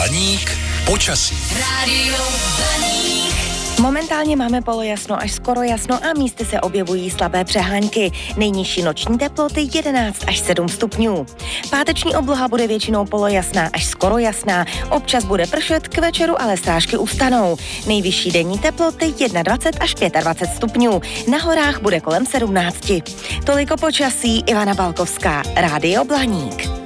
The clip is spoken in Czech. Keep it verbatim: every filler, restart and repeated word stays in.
Blaník počasí. Rádio Blaník. Momentálně máme polojasno až skoro jasno a místy se objevují slabé přehánky. Nejnižší noční teploty jedenáct až sedm stupňů. Páteční obloha bude většinou polojasná až skoro jasná. Občas bude pršet, k večeru ale srážky ustanou. Nejvyšší denní teploty dvacet jedna až dvacet pět stupňů. Na horách bude kolem sedmnáct. Toliko počasí, Ivana Balkovská, Rádio Blaník.